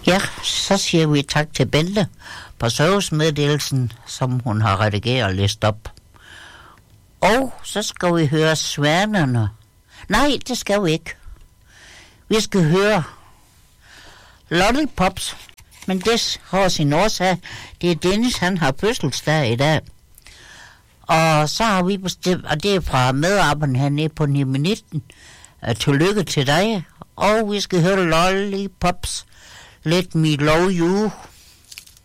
Ja, så siger vi tak til Bente på servicemeddelelsen, som hun har redigeret og læst op. Og så skal vi høre Svanerne. Nej, det skal vi ikke. Vi skal høre Lollipops, men det har sin årsag. Det er Dennis, han har fødselsdag i dag. Og så har vi bestemt, og det er fra medarbejderen hernede på 9-19. Tillykke til dig. Og vi skal høre Lollipops. Let me love you.